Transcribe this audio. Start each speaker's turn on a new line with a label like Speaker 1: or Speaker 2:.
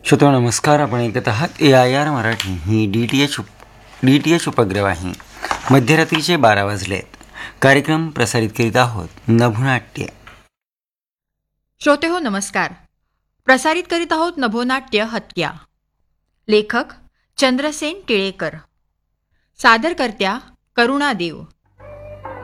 Speaker 1: श्रोतो नमस्कार. आपण ऐकत आहात AIR मराठी ही DTH उपग्रवाही. मध्यरात्रीचे 12 वाजलेत. कार्यक्रम प्रसारित करीत आहोत नभोनाट्य.
Speaker 2: श्रोते हो नमस्कार. प्रसारित करीत आहोत नभोनाट्य हत्या. लेखक चंद्रसेन टिळेकर. सादरकर्त्या करुणा देव.